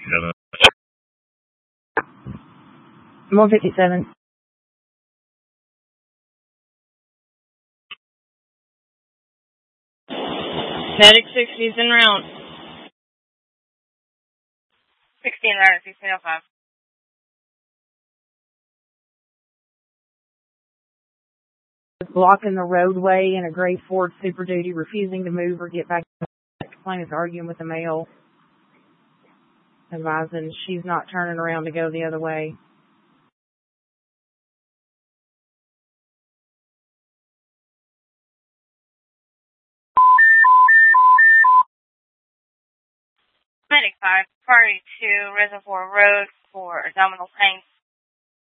157. Medic 60's en route. 16 there, 1605. Blocking the roadway in a gray Ford Super Duty, refusing to move or get back. Complainant is arguing with the male, advising she's not turning around to go the other way. Medic 5, priority to Reservoir Road for abdominal pain.